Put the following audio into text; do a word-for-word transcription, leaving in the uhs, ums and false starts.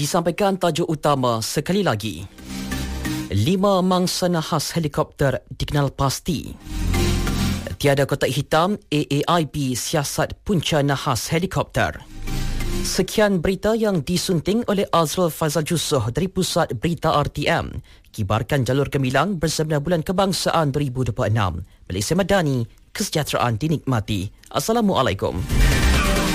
Disampaikan tajuk utama sekali lagi. Lima mangsa nahas helikopter dikenal pasti. Tiada kotak hitam, A A I B siasat punca nahas helikopter. Sekian berita yang disunting oleh Azrul Faizal Jusoh dari Pusat Berita R T M. Kibarkan jalur gemilang bersama Bulan Kebangsaan dua ribu dua puluh enam. Malaysia Madani, kesejahteraan dinikmati. Assalamualaikum.